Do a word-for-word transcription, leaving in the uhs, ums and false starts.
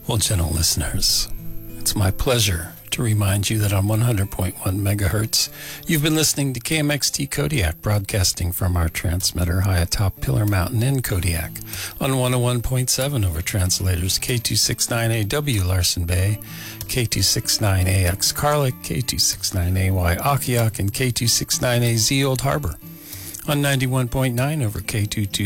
Well, gentle listeners, it's my pleasure to remind you that on one hundred point one megahertz, you've been listening to K M X T Kodiak, broadcasting from our transmitter high atop Pillar Mountain in Kodiak, on one oh one point seven over translators K two sixty-nine A W Larson Bay, K two sixty-nine A X Carlick, K two sixty-nine A Y Akiak, and K two sixty-nine A Z Old Harbor, on ninety-one point nine over K two twenty